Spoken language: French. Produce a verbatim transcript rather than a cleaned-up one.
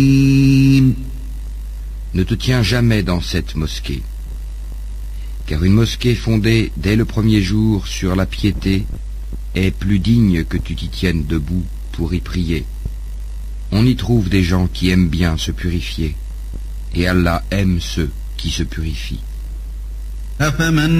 Ne te tiens jamais dans cette mosquée, car une mosquée fondée dès le premier jour sur la piété est plus digne que tu t'y tiennes debout pour y prier. On y trouve des gens qui aiment bien se purifier, et Allah aime ceux qui se purifient.